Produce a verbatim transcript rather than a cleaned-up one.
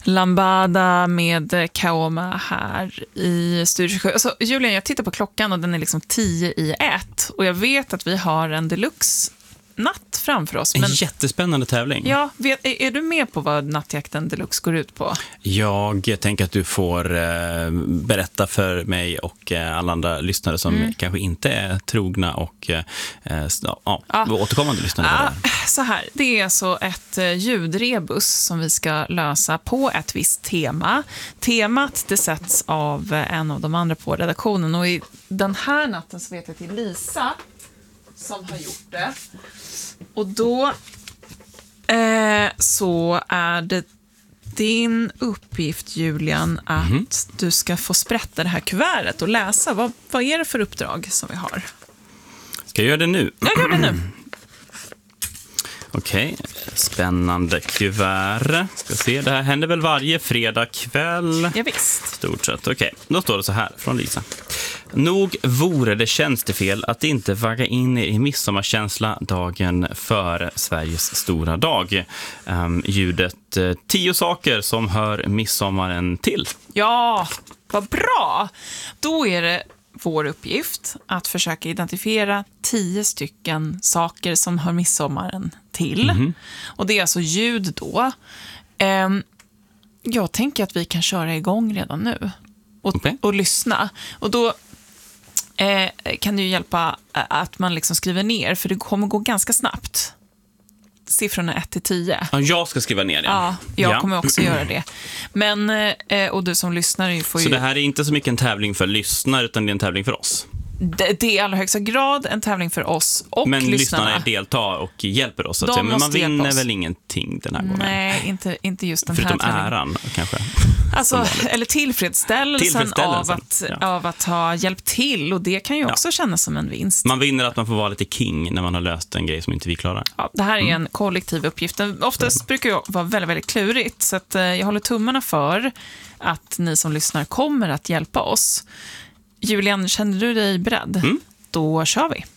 Lambada med Kaoma här i Studio tjugosju. Alltså, Julian, jag tittar på klockan och den är liksom tio i ett. Och jag vet att vi har en deluxe natt framför oss. En men... jättespännande tävling. Ja, vet, är, är du med på vad Nattjakten Deluxe går ut på? Jag tänker att du får eh, berätta för mig och eh, alla andra lyssnare som mm. kanske inte är trogna och eh, ja, ja. återkommande lyssnare. Ja, så här, det är alltså ett eh, ljudrebus som vi ska lösa på ett visst tema. Temat det sätts av eh, en av de andra på redaktionen, och i den här natten så vet jag till Lisa som har gjort det. Och då eh, så är det din uppgift, Julian, att mm. du ska få sprätta det här kuvertet och läsa. Vad, vad är det för uppdrag som vi har? Ska jag göra det nu? Jag gör det nu. Okej, okay. Spännande kuvert. Ska se, det här händer väl varje fredag kväll? Ja, visst. Stort sett, okej. Okay. Då står det så här från Lisa. Nog vore det tjänstefel att inte vagga in i midsommarkänsla dagen före Sveriges stora dag. Um, ljudet uh, tio saker som hör midsommaren till. Ja, vad bra! Då är det vår uppgift att försöka identifiera tio stycken saker som hör midsommaren till. Mm-hmm. Och det är alltså ljud då. Um, jag tänker att vi kan köra igång redan nu. Och, okay. och lyssna. Och då eh, kan det ju hjälpa att man liksom skriver ner, för det kommer gå ganska snabbt. Siffrorna ett till tio. Ja, jag ska skriva ner det. Ja, jag ja. kommer också göra det. Men, eh, och du som lyssnar får ju... Så det här är inte så mycket en tävling för lyssnare, utan det är en tävling för oss? Det, det är i allra högsta grad en tävling för oss och men lyssnarna. Men lyssnarna deltar och hjälper oss. Att säga. Men man vinner väl ingenting den här gången? Nej, inte, inte just den Förutom här tävlingen. äran, kanske. Alltså, eller tillfredsställelsen, tillfredsställelsen av, att, ja. av att ha hjälpt till. Och det kan ju också ja. kännas som en vinst. Man vinner att man får vara lite king när man har löst en grej som inte vi klarar. Ja, det här är mm. en kollektiv uppgift. Oftast mm. brukar det vara väldigt, väldigt klurigt. Så att, eh, jag håller tummarna för att ni som lyssnar kommer att hjälpa oss. Julian, känner du dig beredd? Mm. Då kör vi.